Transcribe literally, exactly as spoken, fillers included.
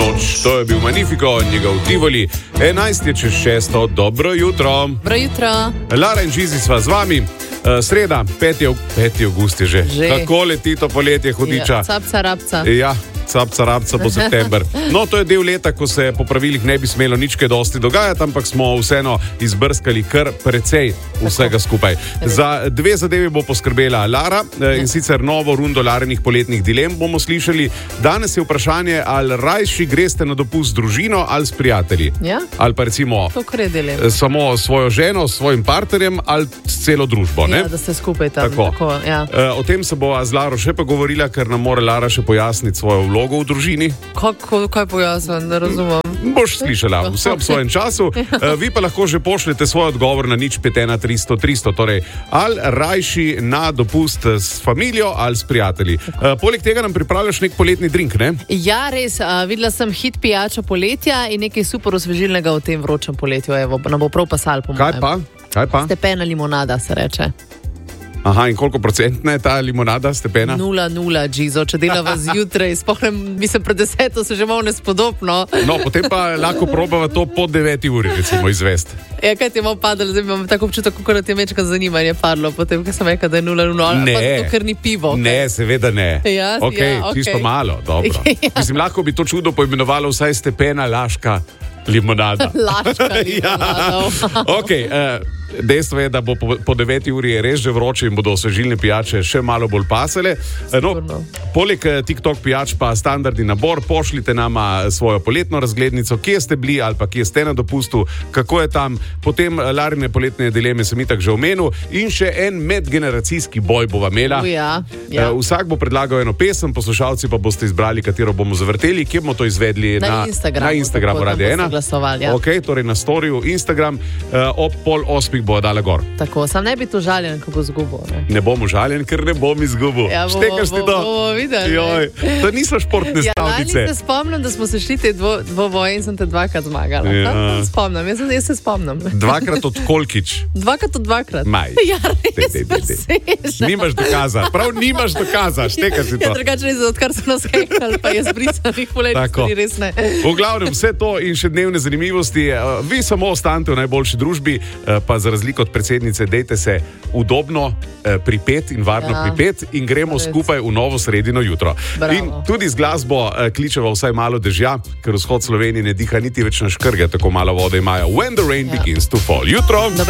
noč. To je bil Magnifico, njegov Tivoli. enajst je čez šesto, dobro jutro. Dobro jutro. Lara in Žizi sva z vami. Sreda, peti avgust je že. že. Kako leti to poletje, hudiča. Ja, capca, rapca. Ja. Capca, rabca bo september. No, to je del leta, ko se po pravilih ne bi smelo nič kaj dosti dogajati, ampak smo vseeno izbrskali kar precej vsega skupaj. Za dve zadevi bo poskrbela Lara in sicer novo rundo Larinih poletnih dilem bomo slišali. Danes je vprašanje, ali rajši greste na dopust z družino ali s prijatelji. Ja? Ali pa recimo samo svojo ženo, s svojim partnerjem ali s celo družbo. Ne? Ja, da ste skupaj tam. Tako. Tako, ja. O tem se bo z Laro še pa govorila, ker nam mora Lara še pojasniti svojo vlogo v družini. Kako, kaj pojasnim, ne razumem. Boš slišala, vse ob svojem času. Vi pa lahko že pošljete svoj odgovor na nič pet ena tristo tristo. Torej, ali rajši na dopust s familijo ali s prijatelji. Poleg tega nam pripravljaš nek poletni drink, ne? Ja, res. Videla sem hit pijača poletja in nekaj super osvežilnega v tem vročem poletju. Evo, nam bo prav pasal, po mojem. Kaj pa? Kaj pa? Stepena limonada se reče. Aha, in koliko procentna je ta limonada, stepena? Nula, nula, Gizo, če delava zjutraj, spohnem, mislim, pred deseto se že malo nespodobno. No, potem pa lahko probava to po deveti uri, recimo, izvest. Ja, kaj ti je malo padalo, zdaj imam tako občutek, kako ti je mečka zanimanje padlo, potem, ko sem rekel, da je nula, nula, ali pa zato, ker ni pivo. Okay? Ne, seveda ne. Ja, Ok, ja, okay. Čisto malo, dobro. Ja. Mislim, lahko bi to čudo poimenovalo vsaj stepena laška limonada. Laška limonada. Ja. Ok, uh, dejstvo je, da bo po, po deveti uri je res že vroče in bodo osvežilne pijače še malo bolj pasale. No, poleg TikTok pijač pa standardni nabor, pošljite nama svojo poletno razglednico, kje ste bili ali pa kje ste na dopustu, kako je tam. Potem Larine poletne dileme sem itak že omenil in še en medgeneracijski boj bova imela. Ja, ja. Vsak bo predlagal eno pesem, poslušalci pa boste izbrali, katero bomo zavrteli. Kje bomo to izvedli? Na, na Instagramu. Na Instagramu Radio ena. Ja. Ok, torej na storiju Instagram uh, ob pol osmih bo dala gor. Tako, sam ne bi to žaljen, ko bo zgubo. Ne, ne bom užaljen, ker ne bom izgubil. Ja, Štekaš ti to? Bomo videli. Joj, to niso športne ja, stavnice. Ja, lani se spomnim, da smo se šli te dvo, dvoboje in sem te dvakrat zmagala. Ja. Spomnim, jaz, jaz se spomnim. Dvakrat od kolkič? Dvakrat od dvakrat. Maj. Ja, res presežem. Nimaš dokaza, prav nimaš dokaza, štekaš ti to. Ja, drugače res, odkar so nas hekali, pa je zbrisanih poletnih stvari, res ne. V glavnem, vse to in še dnevne zanimivosti. Vi samo ostanete v najboljši družbi, pa za razliko od predsednice, dejte se udobno pripet in varno ja, pripet in gremo res skupaj v novo sredino jutro. Bravo. In tudi z glasbo kličeva vsaj malo dežja, ker vzhod Slovenije ne diha niti več na škrge, tako malo vode imajo. When the rain ja. begins to fall. Jutro.